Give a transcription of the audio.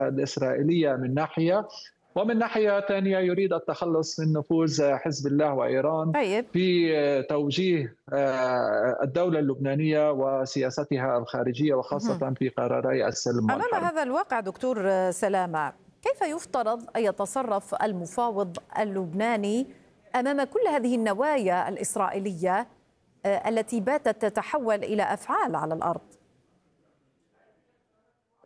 الإسرائيلية من ناحية، ومن ناحية ثانية يريد التخلص من نفوذ حزب الله وإيران طيب. في توجيه الدولة اللبنانية وسياستها الخارجية، وخاصة في قراري السلم أمام والحرب. هذا الواقع دكتور سلامة، كيف يفترض أن يتصرف المفاوض اللبناني أمام كل هذه النوايا الإسرائيلية التي باتت تتحول إلى أفعال على الأرض؟